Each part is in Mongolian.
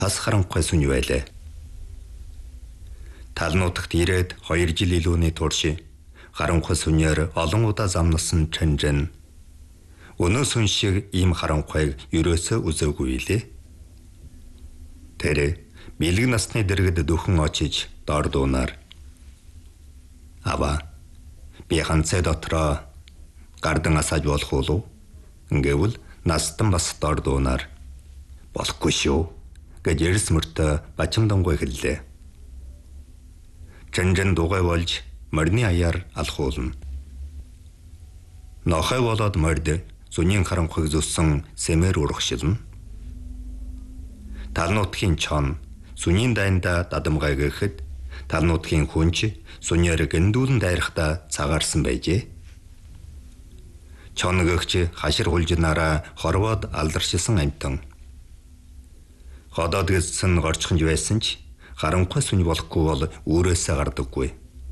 Бас харанхуй сүнь байлаа. Талнуудагт ирээд 2 жил илүүний турш харанхуй сүнээр олон удаа замнасан Чанжин өнөө сүн шиг ийм харанхуйг ерөөсөө үзээгүй илээ. Тэр бэлэг насны дэргэд дөхөн очиж доор дуунаар "Ава, би ганцаа дотроо гардан асааж болох уу?" Гэвэл настан бас доор дуунаар "Болохгүй шүү" гэж эрс мөртөө бачимдангуй хэллээ. Чанжин дугай болж морины аяар алхуулна. Нохой болоод морд зүнийн харанхуйг зүссэн сэмээр урагшилна. Талнуудхийн чон сүнийн дайнда дадамгай гэхэд талнуудхийн хүнч сүнээр гэндүүлэн дайрахта цагаарсан байжээ. Чон гэгч хашир хулжнаараа хорвоод алдаршилсан амтан. Ходоод гэсэн горчхонж байсан ч харанхуй сүнь болохгүй бол үүрээсээ гардаггүй.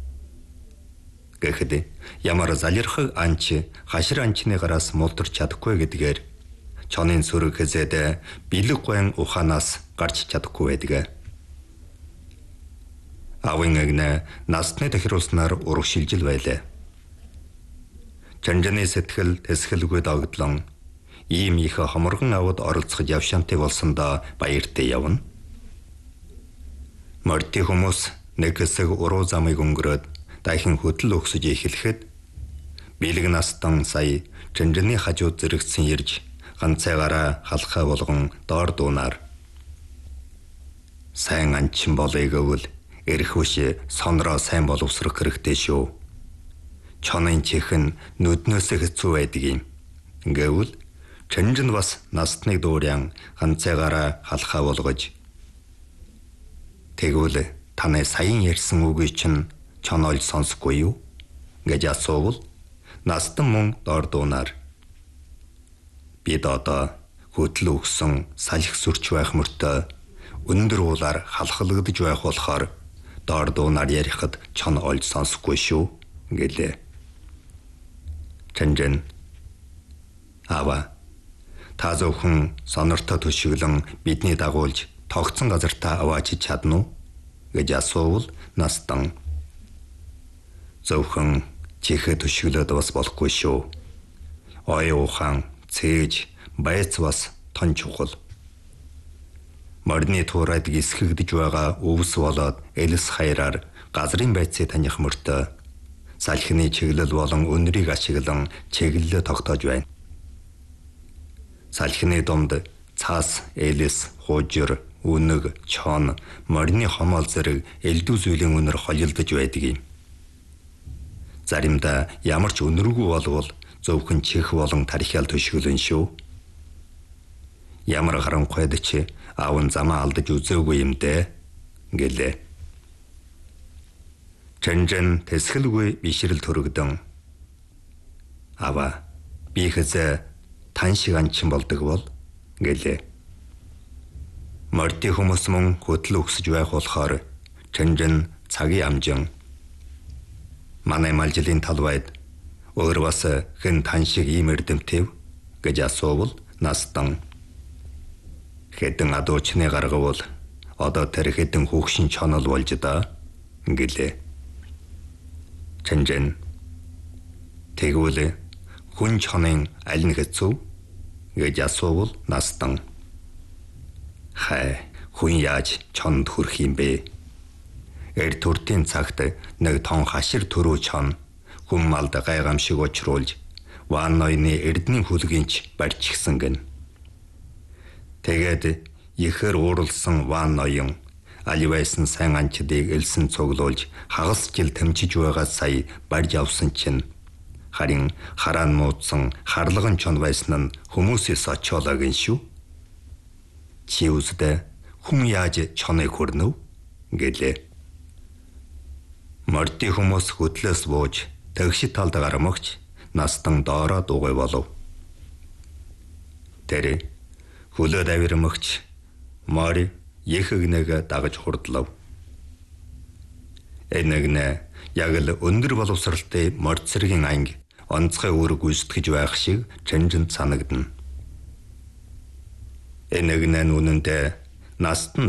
Гэхэд ямар залирхаг анч хашир анчны гараас мулдарч чадахгүй гэдгээр чонын сүрэг хэзээд бэлэг гуйн ухаанаас гарч чадахгүй байдаг. Авын агна настны тахируулснаар урагшилжил байлаа. Чанжины сэтгэл тэсгэлгүй догдлон ийм их хоморгон авад оролцох явшаантай болсондоо баяртай явна. Морти хүмүүс нэг хэсэг уруу замыг өнгөрөөд дахин хөдөл өгсөж эхлэхэд бэлэг настан сая Чанжины хажууд зэрэгцэн ирж ганцайгаараа халахаа болгон доор дуунаар "Сайн анчин болъё гэвэл эрх биш сонроо сайн боловсрох хэрэгтэй шүү. Чонын чихэн нүднөөсөө хэцүү байдаг юм." Гэвэл Чанжин бас настныг дуурян ганцайгаараа халахаа болгож "Тэгвэл таны саяын ярьсан үгийг чинь чон олж сонсохгүй юу?" гэж асуувал настан мөн доор дуунаар "Бид одоо хөдөл өгсөн салхи сүрч байх мөртөө өндөр уулаар халахлагдж байх болохоор доор дуунаар ярихад чон олж сонсохгүй шүү" гэлээ. Чанжин "Ава, та зөвхөн сонортой төшөглөн бидний дагуулж тогтсон газартаа аваачиж чадна уу?" гэж асуувал настан "Зөвхөн чихээ төшөглөөд бас болохгүй шүү. Ой ухаан, цээж, байц бас тон чухал. Морины туурайд гисгэгдэж байгаа өвс болоод элс хаяраар газрын байцыг таних мөртөө салхины чиглэл болон өнрийг ашиглан чиглэлээ тогтоож байна. Салхины дунд цаас, элс, хужир, үнэг, чон, морины хомоол зэрэг элдв зүйлийн үнэр холилдож байдаг юм. Заримдаа ямар ч өнөргүй болвол зөвхөн чих болон тархиал төшөглөн шүү. Ямар харанхуйд ч аав нь замаа алдаж үзээгүй юм дээ" гэлээ. Чанжин тэсгэлгүй бишрэл төрөгдөн "Ава, би хэзээ тань шиг анчин болдог бол" гэлээ. Морти хүмүүс мөн хөдөл өгсөж байх болохоор Чанжин цагийн амжин "Манай малжилын талбайд өөр бас хэн тань шиг ийм эрдэмтэв?" гэж асуувал настан "Хэдэн адуучны гаргавал одоо тэр хэдэн хүүхшин чонол болж даа" гэлээ. Чанжин "Тэгвэл хүн чонын аль нь хэцүү?" гэж асуувал настан "Хай, хүн яаж чонд хүрэх юм бэ? Эр төртийн цагт нэг тон хашир төрөө чон хүн малд гайгамшиг учруулж ван ноёны эрдний хүлгийнч барьчихсан гэн. Тэгээд ихээр ууралсан ван ноён аливайсан сайн анчдыг элсэн цуглуулж хагас жил тэмчиж байгаа сая барьж авсан чинь харин хараан нууцсан харлаган чон байсан нь хүмүүсээс очиолоогийн шүү. Чи үздэ хүн яаж чоныг хүрнэв?" гэлээ. Морти хүмүүс хөдлөөс бууж тэгшид талд гармагч настан доороо дугуй болов. Тэр хөлөөд авирмагч мори их игнэг дагаж хурдлав. Энэгнэ яг л өндөр боловсралтай морд цэргийн анги онцгой үүрэг гүйцэтгэж байх шиг Чанжинд санагдана. Энэгнэ нүнэндээ Настан